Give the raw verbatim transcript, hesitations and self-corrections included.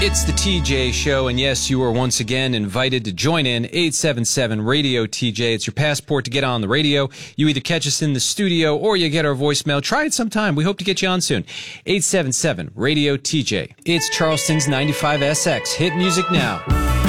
It's the T J Show, and yes, you are once again invited to join in eight seven seven radio T J. It's your passport to get on the radio. You either catch us in the studio or you get our voicemail. Try it sometime. We hope to get you on soon. eight seven seven radio T J. It's Charleston's ninety-five S X. Hit music now.